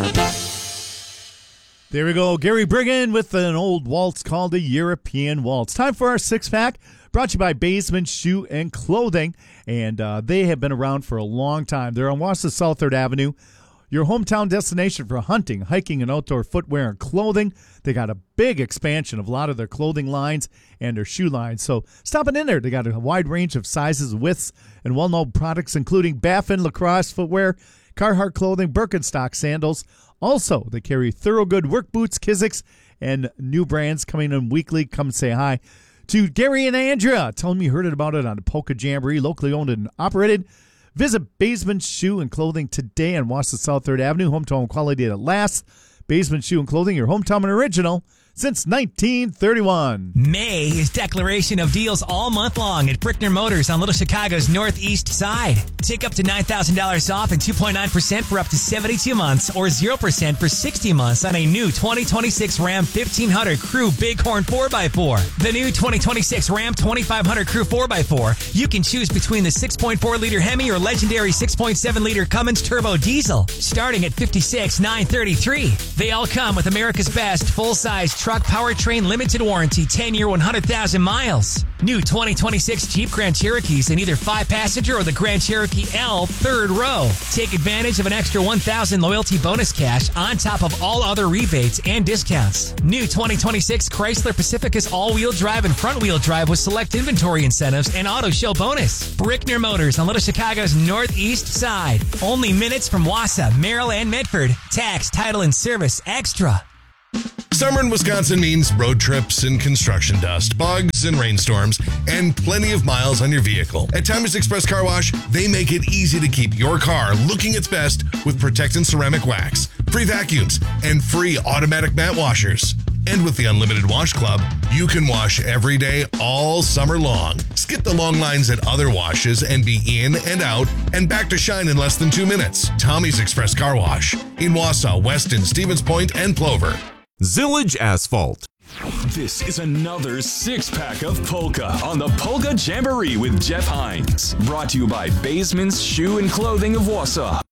There we go. Gary Brigham with an old waltz called the European Waltz. Time for our six-pack, brought to you by Basement Shoe and Clothing. And they have been around for a long time. They're on Wausau South 3rd Avenue, your hometown destination for hunting, hiking, and outdoor footwear and clothing. They got a big expansion of a lot of their clothing lines and their shoe lines. So stopping in there, they got a wide range of sizes, widths, and well-known products, including Baffin lacrosse footwear, Carhartt clothing, Birkenstock sandals. Also, they carry Thorogood work boots, Kizik's, and new brands coming in weekly. Come say hi to Gary and Andrea. Tell them you heard about it on the Polka Jamboree, locally owned and operated. Visit Basement Shoe and Clothing today on Wausau South 3rd Avenue. Hometown quality that lasts. Basement Shoe and Clothing, your hometown and original since 1931. May is declaration of deals all month long at Brickner Motors on Little Chicago's northeast side. Take up to $9,000 off and 2.9% for up to 72 months or 0% for 60 months on a new 2026 Ram 1500 Crew Bighorn 4x4. The new 2026 Ram 2500 Crew 4x4. You can choose between the 6.4-liter Hemi or legendary 6.7-liter Cummins Turbo Diesel, starting at $56,933. They all come with America's best full-size truck powertrain limited warranty, 10-year, 100,000 miles. New 2026 Jeep Grand Cherokees in either 5-passenger or the Grand Cherokee L 3rd row. Take advantage of an extra $1,000 loyalty bonus cash on top of all other rebates and discounts. New 2026 Chrysler Pacificus all-wheel drive and front-wheel drive with select inventory incentives and auto show bonus. Brickner Motors on Little Chicago's northeast side. Only minutes from Wausau, Merrill, and Medford. Tax, title, and service extra. Summer in Wisconsin means road trips and construction dust, bugs and rainstorms, and plenty of miles on your vehicle. At Thomas Express Car Wash, they make it easy to keep your car looking its best with Protectant Ceramic Wax, free vacuums, and free automatic mat washers. And with the Unlimited Wash Club, you can wash every day all summer long. Skip the long lines at other washes and be in and out and back to shine in less than 2 minutes. Tommy's Express Car Wash in Wausau, Weston, Stevens Point, and Plover. Zillage Asphalt. This is another six-pack of Polka on the Polka Jamboree with Jeff Hines. Brought to you by Basement's Shoe and Clothing of Wausau.